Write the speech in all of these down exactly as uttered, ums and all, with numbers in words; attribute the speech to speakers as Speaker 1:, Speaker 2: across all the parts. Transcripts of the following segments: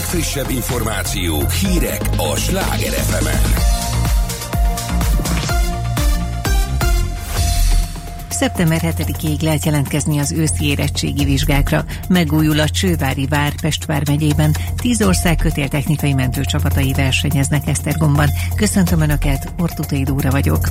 Speaker 1: legfrissebb információk, hírek a Sláger ef emen.
Speaker 2: szeptember hetedikéig lehet jelentkezni az őszi érettségi vizsgákra. Megújul a Csővári vár Pest vármegyében. Tíz ország kötéltechnikai mentőcsapatai versenyeznek Esztergomban. Köszöntöm Önöket, Ortuthey Dóra vagyok.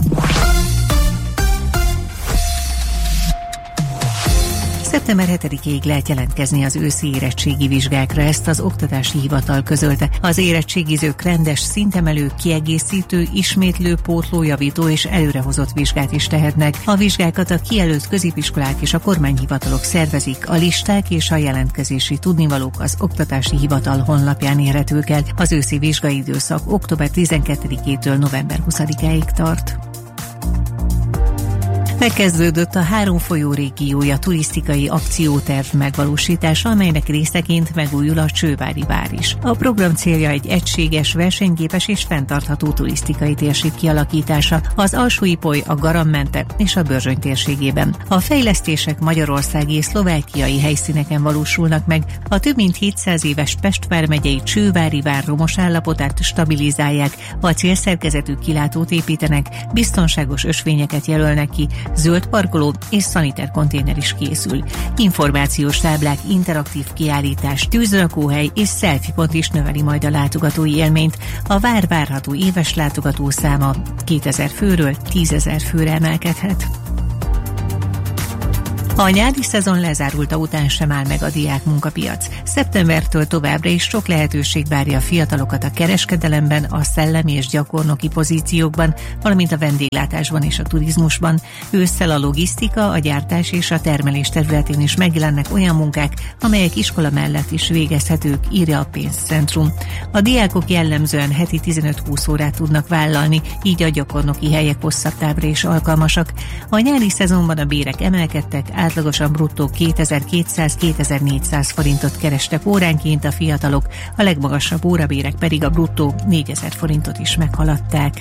Speaker 2: szeptember hetedikéig lehet jelentkezni az őszi érettségi vizsgákra, ezt az Oktatási Hivatal közölte. Az érettségizők rendes, szintemelő, kiegészítő, ismétlő, pótló, javító és előrehozott vizsgát is tehetnek. A vizsgákat a kijelölt középiskolák és a kormányhivatalok szervezik, a listák és a jelentkezési tudnivalók az Oktatási Hivatal honlapján érhetők el. Az őszi vizsgai időszak október tizenkettedikétől november huszadikáig tart. Megkezdődött a Három folyó régiója turisztikai akcióterv megvalósítása, amelynek részeként megújul a Csővári vár is. A program célja egy egységes, versenyképes és fenntartható turisztikai térség kialakítása az Alsó-Ipoly, a Garam-mente és a Börzsöny térségében. A fejlesztések magyarországi és szlovákiai helyszíneken valósulnak meg, a több mint hétszáz éves Pest vármegyei Csővári vár romos állapotát stabilizálják, a célszerkezetű kilátót építenek, biztonságos ösvényeket jelölnek ki, zöld parkoló és szaniter konténer is készül. Információs táblák, interaktív kiállítás, tűzrakóhely és selfie-pont is növeli majd a látogatói élményt. A vár várható éves látogatószáma kétezer főről tízezer főre emelkedhet. A nyári szezon lezárulta után sem áll meg a diákmunkapiac. Szeptembertől továbbra is sok lehetőség várja a fiatalokat a kereskedelemben, a szellemi és gyakornoki pozíciókban, valamint a vendéglátásban és a turizmusban. Ősszel a logisztika, a gyártás és a termelés területén is megjelennek olyan munkák, amelyek iskola mellett is végezhetők, írja a Pénzcentrum. A diákok jellemzően heti tizenöt-húsz órát tudnak vállalni, így a gyakornoki helyek hosszabb távra is alkalmasak. A nyári szezonban a bérek emelkedtek, átlagosan bruttó kétezer-kétszáz-kétezer-négyszáz forintot kerestek óránként a fiatalok, a legmagasabb órabérek pedig a bruttó négyezer forintot is meghaladták.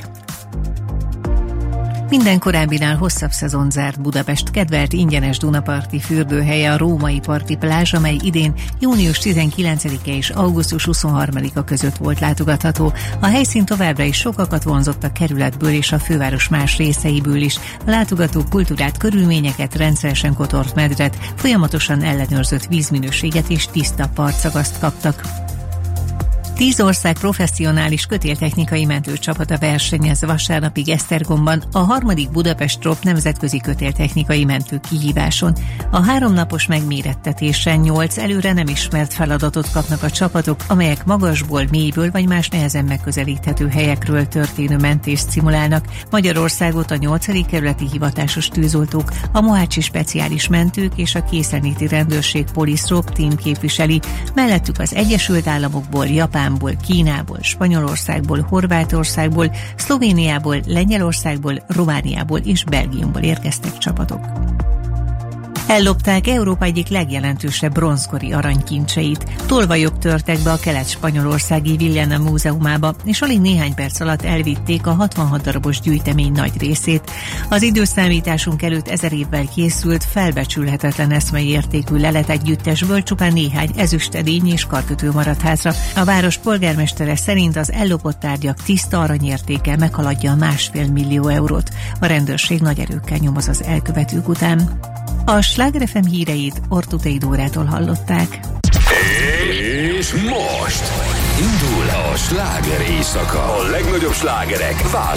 Speaker 2: Minden korábbinál hosszabb szezon zárt Budapest kedvelt ingyenes dunaparti fürdőhelye a Római Parti Plázs, amely idén június tizenkilencedike és augusztus huszonharmadika között volt látogatható. A helyszín továbbra is sokakat vonzott a kerületből és a főváros más részeiből is. A látogatók kultúrát, körülményeket, rendszeresen kotort medret, folyamatosan ellenőrzött vízminőséget és tiszta partszagaszt kaptak. Tíz ország professzionális kötéltechnikai mentőcsapata versenyez vasárnapig Esztergomban a harmadik Budapest Trop nemzetközi kötéltechnikai mentő kihíváson. A háromnapos megmérettetésen nyolc előre nem ismert feladatot kapnak a csapatok, amelyek magasból, mélyből vagy más nehezen megközelíthető helyekről történő mentést szimulálnak. Magyarországot a nyolcadik kerületi hivatásos tűzoltók, a mohácsi speciális mentők és a készenléti rendőrség Police Trop Team képviseli, mellettük az Egyesült Államokból, Japán, Kínából, Spanyolországból, Horvátországból, Szlovéniából, Lengyelországból, Romániából és Belgiumból érkeztek csapatok. Ellopták Európa egyik legjelentősebb bronzkori aranykincseit. Tolvajok törtek be a kelet-spanyolországi Villena múzeumába, és alig néhány perc alatt elvitték a hatvanhat darabos gyűjtemény nagy részét. Az időszámításunk előtt ezer évvel készült, felbecsülhetetlen eszmei értékű leletegyüttesből csupán néhány ezüstedény és karkötő maradt hátra. A város polgármestere szerint az ellopott tárgyak tiszta aranyértéke meghaladja a másfél millió eurót. A rendőrség nagy erőkkel nyomoz az elkövetők után. A Sláger ef em híreit Ortuthey Dórától hallották.
Speaker 1: És most indul a sláger éjszaka. A legnagyobb slágerek